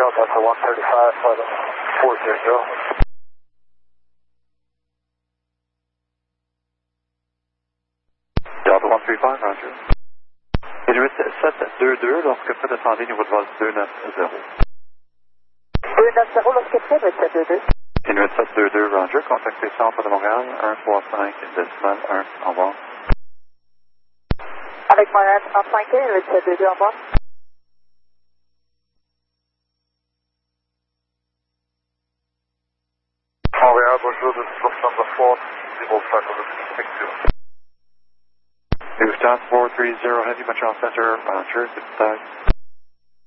Delta 135, 400. Delta 135, Roger. Inuit 722, lorsque prêt, descendez niveau de vol 290. 290, lorsque prêt, Inuit 722. Inuit 722, Roger. Contactez Centre de Montréal, 135, décimal 1, au revoir. Avec Montréal 35, Inuit 722, au revoir. Montréal, bonjour, this is Lufthansa 430, Houston 430, Heavy Montreal Center, Roger, good day.